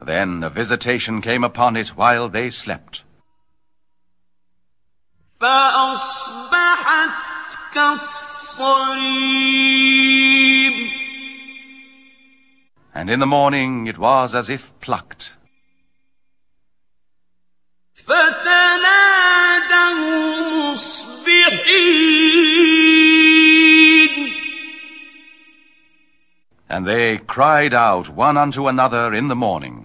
Then a visitation came upon it while they slept. فأصبحت كالصريم. And in the morning it was as if plucked. فتنادوا مصبحين. And they cried out one unto another in the morning.